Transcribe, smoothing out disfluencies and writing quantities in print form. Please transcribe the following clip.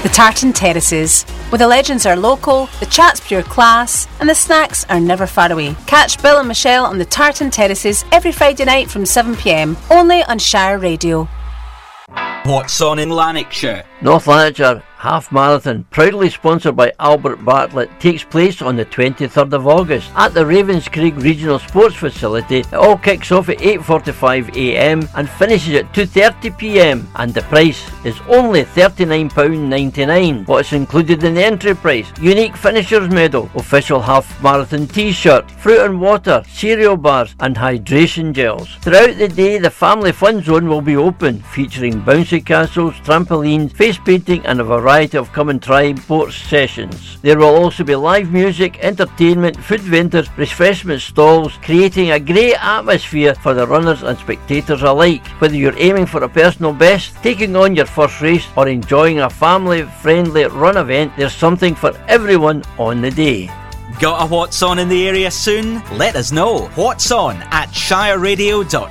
The Tartan Terraces. Where the legends are local, the chat's pure class, and the snacks are never far away. Catch Bill and Michelle on the Tartan Terraces every Friday night from 7pm, only on Shire Radio. What's on in Lanarkshire? North Lanarkshire Half Marathon, proudly sponsored by Albert Bartlett, takes place on the 23rd of August at the Ravenscraig Regional Sports Facility. It all kicks off at 8:45am and finishes at 2:30pm, and the price is only £39.99. What's included in the entry price? Unique finishers medal, official half marathon t-shirt, fruit and water, cereal bars and hydration gels. Throughout the day, the family fun zone will be open, featuring bouncy castles, trampolines, face painting and a variety of come and try sports sessions. There will also be live music, entertainment, food vendors, refreshment stalls, creating a great atmosphere for the runners and spectators alike. Whether you're aiming for a personal best, taking on your first race or enjoying a family-friendly run event, there's something for everyone on the day. Got a What's On in the area soon? Let us know. What's On at shireradio.co.uk.